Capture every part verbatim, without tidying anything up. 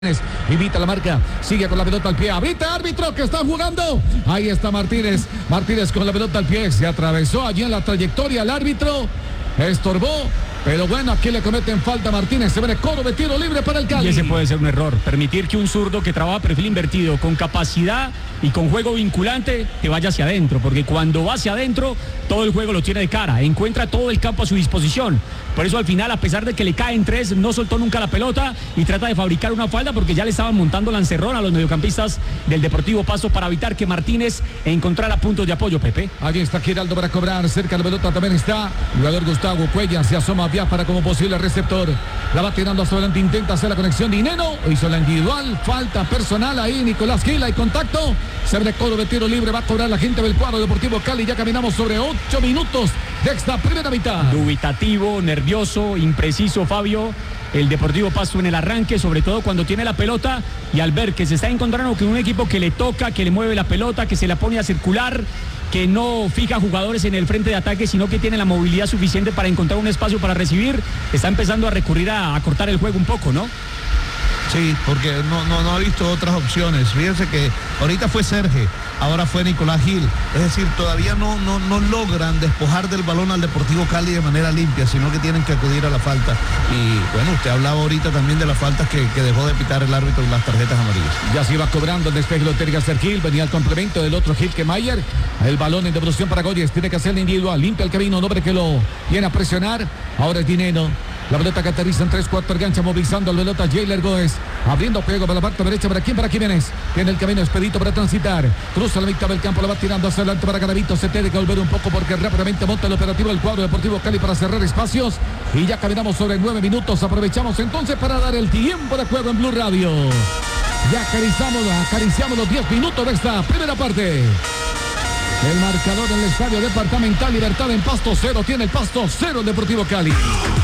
Invita la marca, sigue con la pelota al pie, ahorita árbitro que está jugando, ahí está Martínez, Martínez con la pelota al pie, se atravesó allí en la trayectoria el árbitro, estorbó, pero bueno, aquí le cometen falta a Martínez, se viene coro de tiro libre para el Cali. Y ese puede ser un error, permitir que un zurdo que trabaja perfil invertido, con capacidad y con juego vinculante, te vaya hacia adentro, porque cuando va hacia adentro, todo el juego lo tiene de cara, encuentra todo el campo a su disposición. Por eso al final, a pesar de que le caen tres, no soltó nunca la pelota y trata de fabricar una falta porque ya le estaban montando la encerrona a los mediocampistas del Deportivo Pasto para evitar que Martínez encontrara puntos de apoyo, Pepe. Allí está Giraldo para cobrar, cerca de la pelota también está el jugador Gustavo Cuellar, se asoma Biafara como posible receptor, la va tirando hacia adelante, intenta hacer la conexión Dineno, hizo la individual, falta personal ahí Nicolás Gil, hay contacto, se abre coro de tiro libre, va a cobrar la gente del cuadro Deportivo Cali, ya caminamos sobre ocho minutos de esta primera mitad. Dubitativo, nervioso, impreciso Fabio, el Deportivo Pasto en el arranque, sobre todo cuando tiene la pelota y al ver que se está encontrando con un equipo que le toca, que le mueve la pelota, que se la pone a circular, que no fija jugadores en el frente de ataque, sino que tiene la movilidad suficiente para encontrar un espacio para recibir, está empezando a recurrir a, a cortar el juego un poco, ¿no? Sí, porque no, no, no ha visto otras opciones. Fíjense que ahorita fue Sergio, ahora fue Nicolás Gil. Es decir, todavía no, no, no logran despojar del balón al Deportivo Cali de manera limpia, sino que tienen que acudir a la falta. Y bueno, usted hablaba ahorita también de las faltas que, que dejó de pitar el árbitro en las tarjetas amarillas. Ya se iba cobrando el despeje, lo tiene que hacer Gil, venía el complemento del otro Gil que Mayer. El balón en devolución para Goyes, tiene que hacer el individual, limpia el camino, un hombre que lo viene a presionar. Ahora es Dineno. La pelota que aterriza en tres cuatro gancha, movilizando la pelota Jailer Góez, abriendo juego para la parte derecha, ¿para quién? Para Jiménez, tiene el camino expedito para transitar, cruza la mitad del campo, la va tirando hacia adelante para Garavito, se tiene que volver un poco porque rápidamente monta el operativo del cuadro Deportivo Cali para cerrar espacios, y ya caminamos sobre nueve minutos, aprovechamos entonces para dar el tiempo de juego en Blue Radio. Ya acariciamos, acariciamos los diez minutos de esta primera parte. El marcador en el estadio departamental Libertad en Pasto cero, tiene el Pasto cero el Deportivo Cali.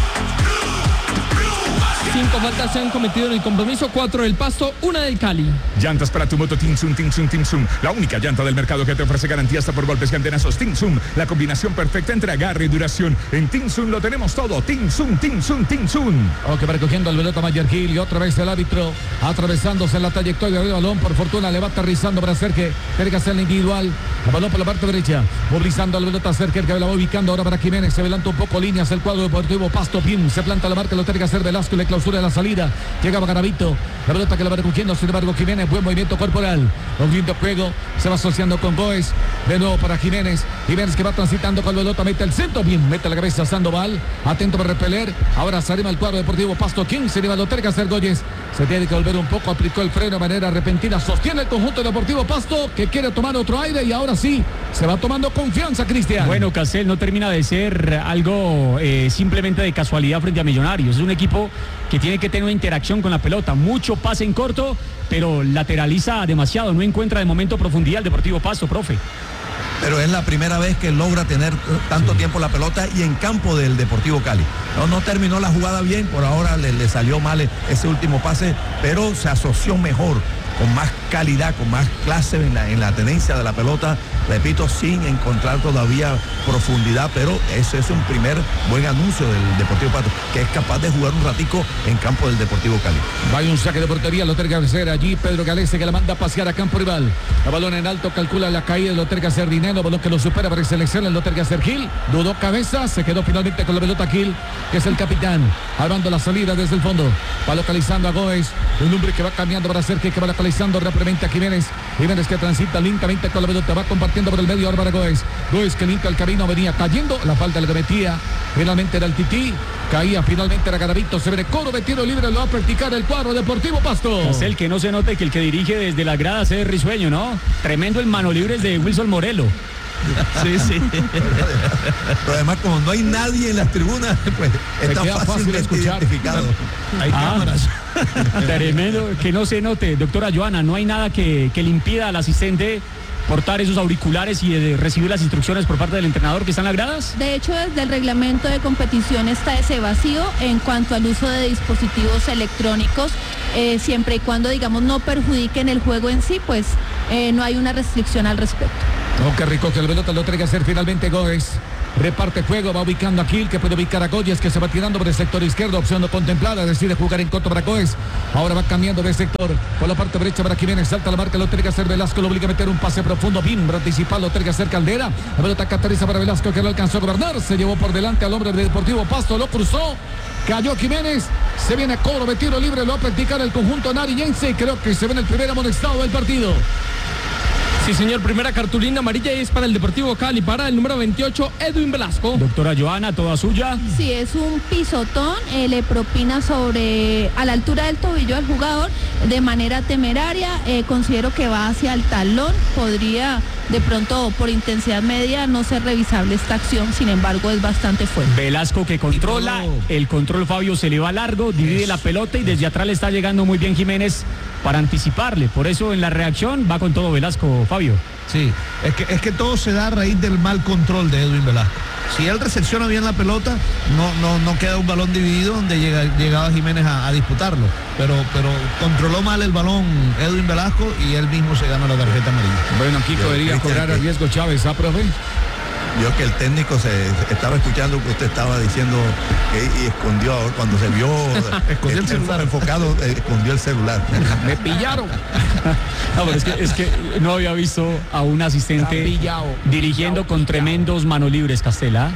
Cinco faltas se han cometido en el compromiso, cuatro del Pasto, una del Cali. Llantas para tu moto Tinsum, Tinsum, Tinsum. La única llanta del mercado que te ofrece garantía hasta por golpes cantenazos. Tinsum, la combinación perfecta entre agarre y duración. En Tinsum lo tenemos todo. Tinsum, Tinsum, Tinsum. Ok, va recogiendo el pelota Mayer Gil y otra vez el árbitro atravesándose en la trayectoria del balón. Por fortuna le va aterrizando para hacer que tiene que hacer el individual. El balón por la parte derecha, movilizando la pelota cerca, que la va ubicando ahora para Jiménez. Se adelanta un poco líneas el cuadro Deportivo Pasto. Bien, se planta la marca, lo tiene que hacer Velasco y le clausura la salida. Llegaba Garavito, la pelota que la va recogiendo, sin embargo Jiménez, buen movimiento corporal, un lindo juego, se va asociando con Góez, de nuevo para Jiménez, Jiménez que va transitando con la pelota, mete el centro, bien, mete la cabeza Sandoval, atento para repeler, ahora se arriba el cuadro Deportivo Pasto, quien se lleva, lo tiene que hacer Góez, se tiene que volver un poco, aplicó el freno de manera repentina, sostiene el conjunto Deportivo Pasto, que quiere tomar otro aire y ahora sí, se va tomando confianza, Cristian. Bueno, Castel, no termina de ser algo eh, simplemente de casualidad frente a Millonarios, es un equipo que tiene que tener una interacción con la pelota, mucho pase en corto, pero lateraliza demasiado, no encuentra de momento profundidad el Deportivo Pasto, profe. Pero es la primera vez que logra tener tanto sí. tiempo la pelota y en campo del Deportivo Cali. No, no terminó la jugada bien, por ahora le, le salió mal ese último pase, pero se asoció mejor, con más calidad, con más clase en la, en la tenencia de la pelota, repito, sin encontrar todavía profundidad, pero ese es un primer buen anuncio del Deportivo Pasto, que es capaz de jugar un ratico en campo del Deportivo Cali. Vaya un saque de portería, lo tiene que hacer allí Pedro Galese, que la manda a pasear a campo rival. El balón en alto, calcula la caída, lo tiene que hacer Dineno, balón que lo supera para que seleccione, lo tiene que hacer Gil, dudó cabeza, se quedó finalmente con la pelota Gil, que es el capitán, armando la salida desde el fondo, va localizando a Góez, un hombre que va cambiando para hacer que, que va localizando rápidamente a Jiménez, Jiménez que transita lentamente con la pelota, va compartiendo por el medio ahora para Góez, Góez que limpia el camino, venía cayendo, la falta le cometía, finalmente era el Tití, caía finalmente era Garavito, se ve coro de tiro libre, lo va a practicar el cuadro Deportivo Pasto. Es el que no se note que el que dirige desde las gradas es Risueño, ¿no? Tremendo el mano libre de Wilson Morelo. Sí, sí. Pero además, como no hay nadie en las tribunas, pues está fácil, fácil de escuchar. Identificado. Hay ah, cámaras. Tremendo, que no se note, doctora Joana, no hay nada que, que le impida al asistente portar esos auriculares y de recibir las instrucciones por parte del entrenador que está en las gradas. De hecho, desde el reglamento de competición está ese vacío en cuanto al uso de dispositivos electrónicos, eh, siempre y cuando, digamos, no perjudiquen el juego en sí, pues eh, no hay una restricción al respecto. Oh, qué rico que el pelota lo tiene que hacer finalmente Góez. reparte juego, va ubicando a Gil, que puede ubicar a Goyes, que se va tirando por el sector izquierdo, opción no contemplada, decide jugar en contra para Coes. Ahora va cambiando de sector, por la parte derecha para Jiménez, salta la marca, lo tiene que hacer Velasco, lo obliga a meter un pase profundo, bien, anticipado, lo tiene que hacer Caldera, la pelota catariza para Velasco, que no alcanzó a gobernar, se llevó por delante al hombre del Deportivo Pasto, lo cruzó, cayó Jiménez, se viene a cobro de tiro libre, lo va a practicar el conjunto nariñense, y creo que se ve en el primer amonestado del partido. Sí, señor, primera cartulina amarilla es para el Deportivo Cali, para el número veintiocho, Edwin Velasco. Doctora Joana, toda suya. Sí, es un pisotón, eh, le propina sobre, a la altura del tobillo al jugador, de manera temeraria, eh, considero que va hacia el talón, podría de pronto por intensidad media no ser revisable esta acción, sin embargo es bastante fuerte. Velasco que controla, el control Fabio se le va largo, divide Eso. la pelota y desde atrás le está llegando muy bien Jiménez para anticiparle, por eso en la reacción va con todo Velasco, Fabio. Sí, es que, es que todo se da a raíz del mal control de Edwin Velasco. Si él recepciona bien la pelota, no, no, no queda un balón dividido donde llega, llegaba Jiménez a, a disputarlo. Pero, pero controló mal el balón Edwin Velasco y él mismo se gana la tarjeta amarilla. Bueno, aquí podría cobrar el riesgo Chávez, ¿ah, profe? Yo que el técnico se estaba escuchando que usted estaba diciendo que y escondió ahora cuando se vio escondió el celular enfocado, eh, escondió el celular. Me pillaron. No, pero es que, es que no había visto a un asistente dirigiendo pillado, con pillado. tremendos manos libres, Castela.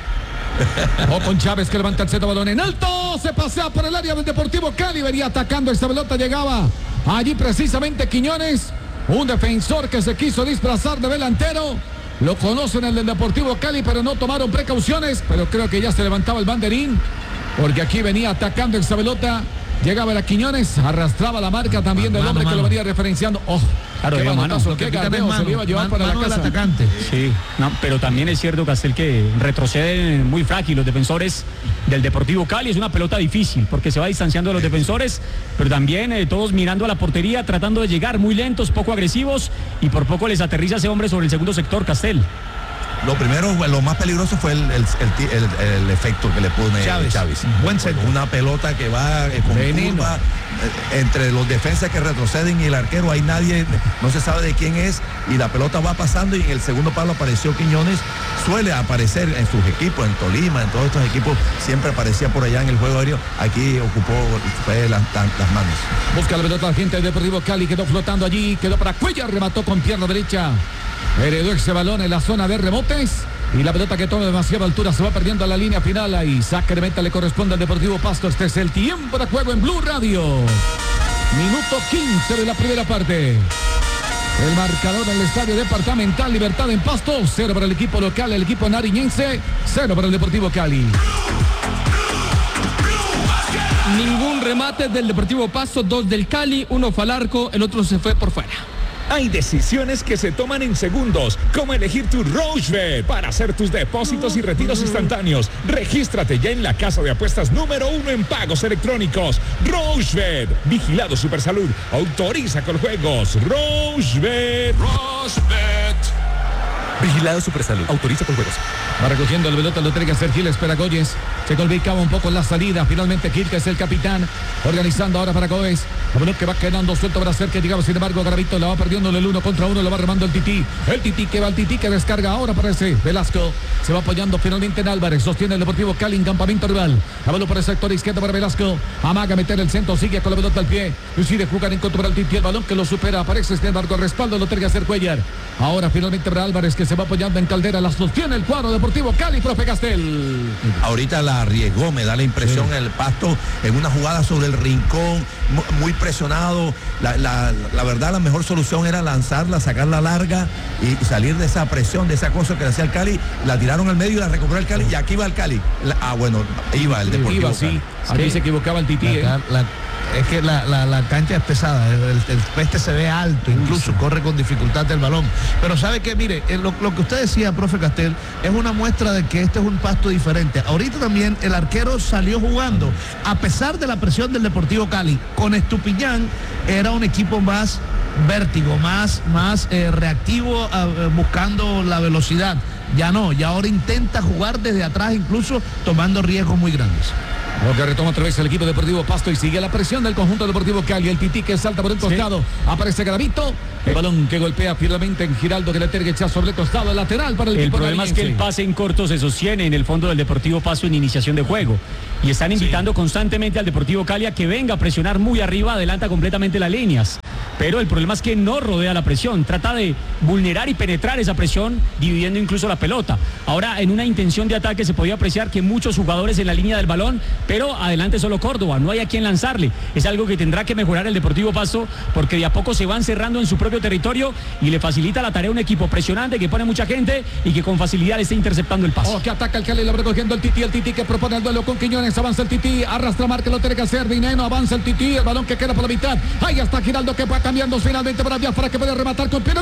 O con Chávez que levanta el centro, balón en alto, se pasea por el área del Deportivo Cali, venía atacando esta pelota, llegaba allí precisamente Quiñones, un defensor que se quiso disfrazar de delantero. Lo conocen el del Deportivo Cali, pero no tomaron precauciones, pero creo que ya se levantaba el banderín, porque aquí venía atacando esta pelota, llegaba la Quiñones, arrastraba la marca también del hombre que lo venía referenciando. Oh, claro, qué mano, qué gardeo se le iba a llevar para la casa. Atacante. Sí, no, pero también es cierto, Castel, que retroceden muy frágil los defensores del Deportivo Cali. Es una pelota difícil porque se va distanciando de los defensores, pero también eh, todos mirando a la portería, tratando de llegar muy lentos, poco agresivos, y por poco les aterriza ese hombre sobre el segundo sector, Castel. Lo primero, lo más peligroso fue el, el, el, el, el efecto que le pone Chávez. Chávez. Buen centro. Una pelota que va eh, con curva, eh, entre los defensas que retroceden y el arquero, hay nadie, no se sabe de quién es, y la pelota va pasando y en el segundo palo apareció Quiñones. Suele aparecer en sus equipos, en Tolima, en todos estos equipos, siempre aparecía por allá en el juego aéreo. Aquí ocupó fue las, las manos. Busca la pelota la gente del Deportivo Cali, quedó flotando allí, quedó para Cuellar, remató con pierna derecha. Heredó ese balón en la zona de rebotes y la pelota que toma demasiada altura se va perdiendo a la línea final y saque de meta le corresponde al Deportivo Pasto. Este es el tiempo de juego en Blue Radio. Minuto quince de la primera parte. El marcador del Estadio Departamental Libertad en Pasto, cero para el equipo local, el equipo nariñense, cero para el Deportivo Cali. Ningún remate del Deportivo Pasto, dos del Cali, uno fue al arco, el otro se fue por fuera. Hay decisiones que se toman en segundos, como elegir tu Rochebet para hacer tus depósitos y retiros instantáneos. Regístrate ya en la casa de apuestas número uno en pagos electrónicos. Rochebet, vigilado Supersalud, autoriza con juegos. Rochebet. Rochebet. Vigilado Supersalud, autoriza con juegos. Va recogiendo el pelota, lo tiene que hacer Gil, espera Goyes. Se complicaba un poco la salida. Finalmente Gil, que es el capitán, organizando ahora para Goes. El balón que va quedando suelto para hacer que llegaba, sin embargo, Garavito la va perdiendo en el uno contra uno, lo va remando el Tití. El Tití que va al Tití, que descarga ahora para ese Velasco. Se va apoyando finalmente en Álvarez. Sostiene el Deportivo Cali en campamento rival. La balón por el sector izquierdo para Velasco. Amaga meter el centro, sigue con la pelota al pie. Decide jugar en contra para el Tití. El balón que lo supera, aparece sin embargo el respaldo, lo tiene que hacer Cuellar. Ahora finalmente para Álvarez, que se va apoyando en Caldera. La sostiene el cuadro Deportivo Cali, profe Castel. Ahorita la arriesgó, me da la impresión, sí. El Pasto en una jugada sobre el rincón, muy presionado. La, la, la verdad, la mejor solución era lanzarla, sacarla larga y salir de esa presión, de esa cosa que le hacía el Cali. La tiraron al medio y la recuperó el Cali. Y aquí va el Cali. La, ah, bueno, iba el Deportivo iba, sí. Aquí sí. Se equivocaba el Tití. La, eh. la, es que la, la, la cancha es pesada, el, el peste se ve alto, incluso corre con dificultad el balón. Pero sabe que, mire, lo, lo que usted decía, profe Castel, es una muestra de que este es un Pasto diferente. Ahorita también el arquero salió jugando, a pesar de la presión del Deportivo Cali. Con Estupiñán era un equipo más vértigo, más, más eh, reactivo, eh, buscando la velocidad. Ya no, ya ahora intenta jugar desde atrás, incluso tomando riesgos muy grandes. Lo que retoma otra vez el equipo deportivo Pasto y sigue la presión del conjunto deportivo Cali. El Tití que salta por el costado. Sí. Aparece Garavito. El balón que golpea firmemente en Giraldo, que le terguecha sobre el costado lateral para el, el equipo. El problema es que el pase en corto se sostiene en el fondo del Deportivo Pasto en iniciación de juego. Y están invitando sí. constantemente al Deportivo Cali a que venga a presionar muy arriba, adelanta completamente las líneas. Pero el problema es que no rodea la presión, trata de vulnerar y penetrar esa presión, dividiendo incluso la pelota. Ahora, en una intención de ataque se podía apreciar que muchos jugadores en la línea del balón, pero adelante solo Córdoba, no hay a quien lanzarle. Es algo que tendrá que mejorar el Deportivo Pasto, porque de a poco se van cerrando en su propio territorio y le facilita la tarea a un equipo presionante que pone mucha gente y que con facilidad le está interceptando el paso. Oh, que ataca el Cali, lo va recogiendo el Tití, el Tití que propone el duelo con Quiñones, avanza el Tití, arrastra marca, lo tiene que hacer Dineno, avanza el Tití, el balón que queda por la mitad, ahí está Giraldo que va cambiando finalmente para Biafra, que puede rematar con Pino.